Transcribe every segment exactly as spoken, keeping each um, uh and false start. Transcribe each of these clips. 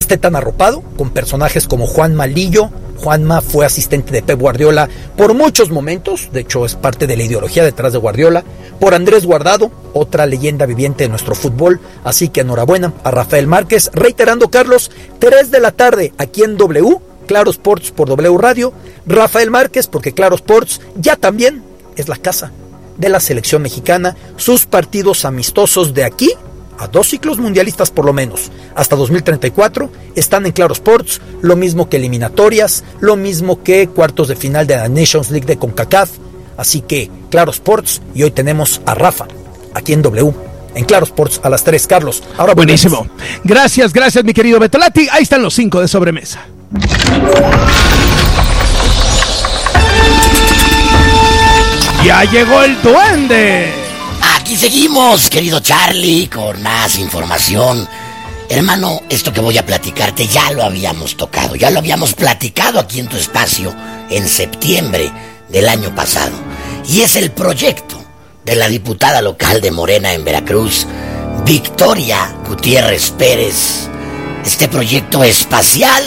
esté tan arropado, con personajes como Juanma Lillo. Juanma fue asistente de Pep Guardiola por muchos momentos, de hecho es parte de la ideología detrás de Guardiola, por Andrés Guardado, otra leyenda viviente de nuestro fútbol, así que enhorabuena a Rafael Márquez, reiterando, Carlos, tres de la tarde aquí en W, Claro Sports por W Radio, Rafael Márquez, porque Claro Sports ya también es la casa de la selección mexicana, sus partidos amistosos de aquí a dos ciclos mundialistas por lo menos, hasta dos mil treinta y cuatro, están en Claro Sports, lo mismo que eliminatorias, lo mismo que cuartos de final de la Nations League de CONCACAF, así que Claro Sports, y hoy tenemos a Rafa, aquí en W, en Claro Sports a las tres, Carlos. Ahora buenísimo. Volvemos. Gracias, gracias mi querido Betolati, ahí están los cinco de sobremesa. Ya llegó el duende. Aquí seguimos, querido Charlie, con más información. Hermano, esto que voy a platicarte ya lo habíamos tocado, ya lo habíamos platicado aquí en tu espacio en septiembre del año pasado. Y es el proyecto de la diputada local de Morena en Veracruz, Victoria Gutiérrez Pérez. Este proyecto espacial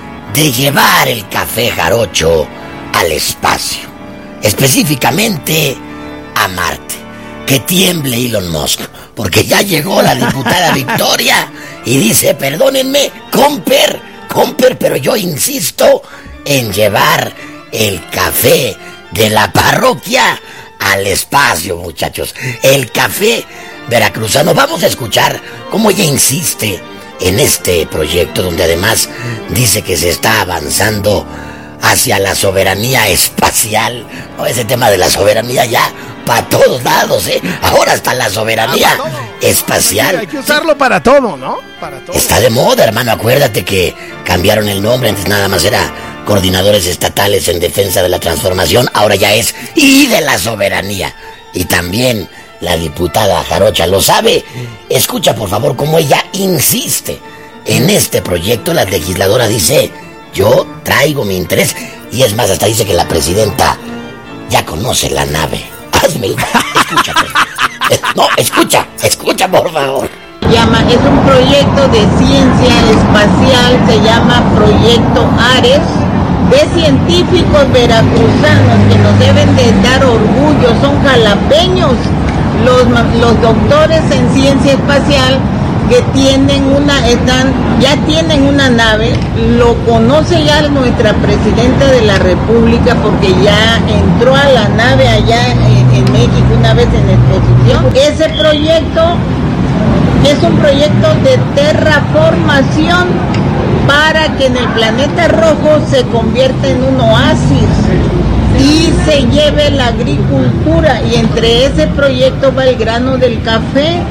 de llevar el café jarocho al espacio, específicamente a Marte. Que tiemble Elon Musk, porque ya llegó la diputada Victoria y dice, perdónenme, Comper, Comper, pero yo insisto en llevar el café de la parroquia al espacio, muchachos. El café veracruzano. Vamos a escuchar cómo ella insiste en este proyecto, donde además dice que se está avanzando hacia la soberanía espacial. No, ese tema de la soberanía ya para todos lados, ¿eh? Ahora hasta la soberanía ah, espacial. Sí, hay que usarlo para todo, ¿no? Para todo. Está de moda, hermano. Acuérdate que cambiaron el nombre. Antes nada más era Coordinadores Estatales en Defensa de la Transformación. Ahora ya es y de la soberanía. Y también la diputada Jarocha lo sabe. Escucha, por favor, cómo ella insiste en este proyecto. La legisladora dice, yo traigo mi interés. Y es más, hasta dice que la presidenta ya conoce la nave. Hazme el... Escucha, por favor. No, escucha, escucha, por favor. Llama, es un proyecto de ciencia espacial, se llama Proyecto Ares, de científicos veracruzanos que nos deben de dar orgullo, son jalapeños, los, los doctores en ciencia espacial que tienen una, están, ya tienen una nave, lo conoce ya nuestra presidenta de la República porque ya entró a la nave allá en, en México una vez en exposición. Ese proyecto es un proyecto de terraformación para que en el planeta rojo se convierta en un oasis y se lleve la agricultura, y entre ese proyecto va el grano del café.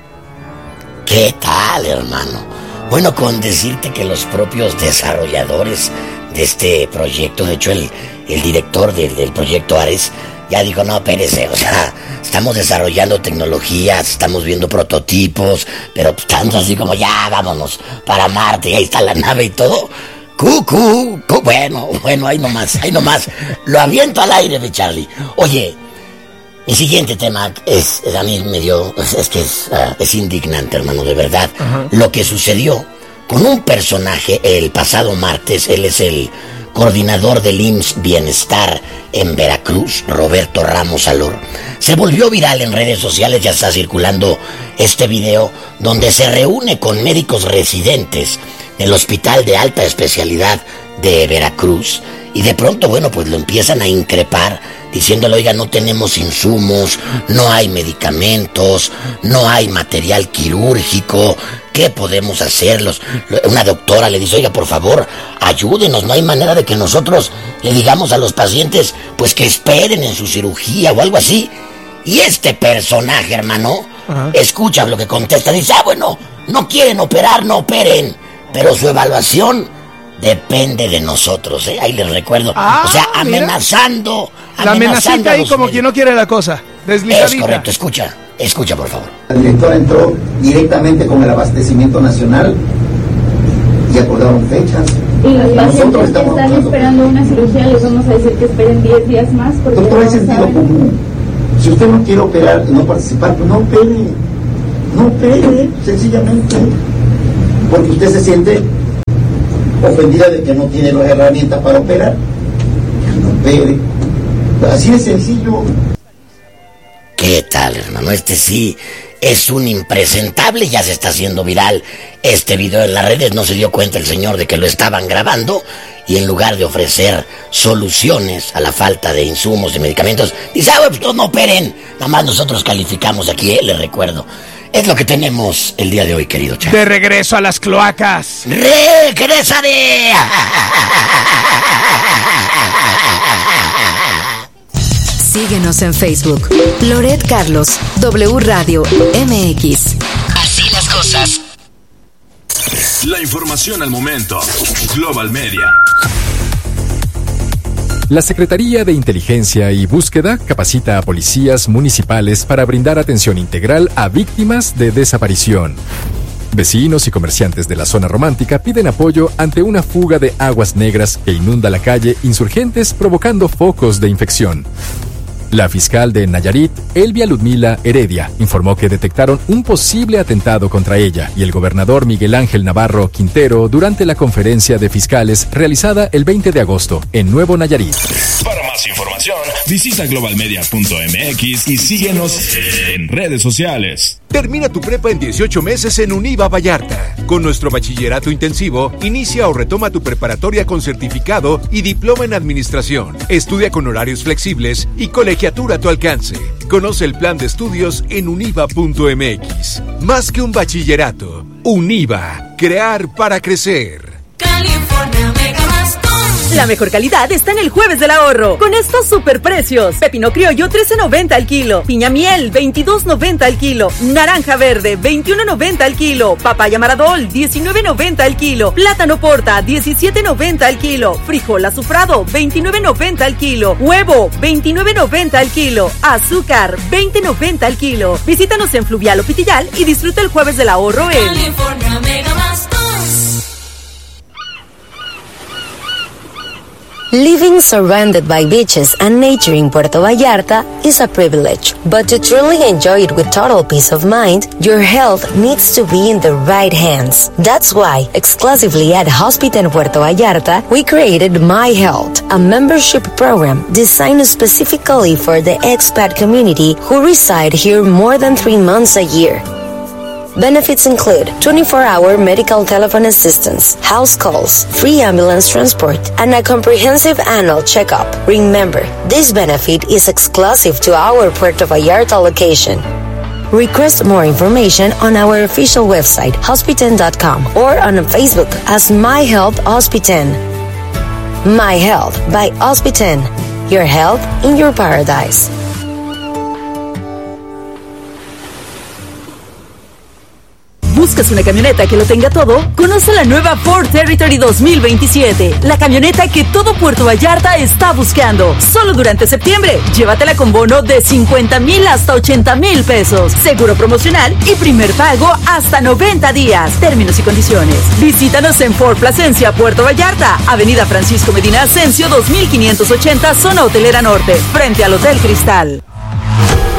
¿Qué tal, hermano? Bueno, con decirte que los propios desarrolladores de este proyecto, de hecho el, el director del, del proyecto Ares, ya dijo, no, espérese, o sea, estamos desarrollando tecnologías, estamos viendo prototipos, pero tanto así como ya, vámonos para Marte, y ahí está la nave y todo. Cucú, cu, bueno, bueno, ahí nomás, ahí nomás, lo aviento al aire, de Charlie. Oye, mi siguiente tema es, es a mí me dio, es, es que es, uh, es indignante, hermano, de verdad. Uh-huh. Lo que sucedió con un personaje el pasado martes, él es el coordinador del I M S S Bienestar en Veracruz, Roberto Ramos Alor. Se volvió viral en redes sociales, ya está circulando este video, donde se reúne con médicos residentes del Hospital de Alta Especialidad de Veracruz, y de pronto, bueno, pues lo empiezan a increpar, diciéndole, oiga, no tenemos insumos, no hay medicamentos, no hay material quirúrgico, ¿qué podemos hacerlos? Una doctora le dice, oiga, por favor, ayúdenos, no hay manera de que nosotros le digamos a los pacientes, pues que esperen en su cirugía o algo así. Y este personaje, hermano, uh-huh. escucha lo que contesta, dice, ah, bueno, no quieren operar, no operen, pero su evaluación depende de nosotros, ¿eh? Ahí les recuerdo. Ah, o sea, amenazando, la amenazando ahí como quien no quiere la cosa. Deslizadita. Es correcto, escucha, escucha por favor. El director entró directamente con el abastecimiento nacional y acordaron fechas. Y los pacientes que están buscando... esperando una cirugía, les vamos a decir que esperen diez días más. Doctor, hay sentido común. Si usted no quiere operar y no participar, pues no opere. No opere, sencillamente. Porque usted se siente ofendida de que no tiene las herramientas para operar. Que no opere. Así de sencillo. ¿Qué tal, hermano? Este sí es un impresentable, ya se está haciendo viral este video en las redes. No se dio cuenta el señor de que lo estaban grabando y en lugar de ofrecer soluciones a la falta de insumos y medicamentos, dice, ah, pues no operen, nada más nosotros calificamos aquí, ¿eh? Les recuerdo. Es lo que tenemos el día de hoy, querido Charlie. De regreso a las cloacas. ¡Regresaré! Síguenos en Facebook. Loret Carlos, W Radio M X. Así las cosas. La información al momento. Global Media. La Secretaría de Inteligencia y Búsqueda capacita a policías municipales para brindar atención integral a víctimas de desaparición. Vecinos y comerciantes de la zona romántica piden apoyo ante una fuga de aguas negras que inunda la calle Insurgentes, provocando focos de infección. La fiscal de Nayarit, Elvia Ludmila Heredia, informó que detectaron un posible atentado contra ella y el gobernador Miguel Ángel Navarro Quintero durante la conferencia de fiscales realizada el veinte de agosto en Nuevo Nayarit. Para más información, visita global media punto m x y síguenos en redes sociales. Termina tu prepa en dieciocho meses en Univa Vallarta. Con nuestro bachillerato intensivo, inicia o retoma tu preparatoria con certificado y diploma en administración. Estudia con horarios flexibles y colegiatura a tu alcance. Conoce el plan de estudios en univa punto m x. Más que un bachillerato, Univa, crear para crecer. California Mega Más. La mejor calidad está en el Jueves del Ahorro. Con estos superprecios: pepino criollo trece noventa al kilo, piña miel veintidós noventa al kilo, naranja verde veintiuno noventa al kilo, papaya maradol diecinueve noventa al kilo, plátano porta diecisiete noventa al kilo, frijol azufrado veintinueve noventa al kilo, huevo veintinueve noventa al kilo, azúcar veinte noventa al kilo. Visítanos en Fluvial o Pitillal y disfruta el Jueves del Ahorro en California Mega Más. Living surrounded by beaches and nature in Puerto Vallarta is a privilege, but to truly enjoy it with total peace of mind, your health needs to be in the right hands. That's why, exclusively at Hospital Puerto Vallarta, we created My Health, a membership program designed specifically for the expat community who reside here more than three months a year. Benefits include twenty-four hour medical telephone assistance, house calls, free ambulance transport, and a comprehensive annual checkup. Remember, this benefit is exclusive to our Puerto Vallarta location. Request more information on our official website, hospiten dot com, or on Facebook as My Health Hospiten. My Health by Hospiten. Your health in your paradise. ¿Buscas una camioneta que lo tenga todo? Conoce la nueva Ford Territory dos mil veintisiete, la camioneta que todo Puerto Vallarta está buscando. Solo durante septiembre, llévatela con bono de cincuenta mil hasta ochenta mil pesos, seguro promocional y primer pago hasta noventa días. Términos y condiciones. Visítanos en Ford Plasencia, Puerto Vallarta, Avenida Francisco Medina Ascencio dos mil quinientos ochenta, zona hotelera norte, frente al Hotel Cristal.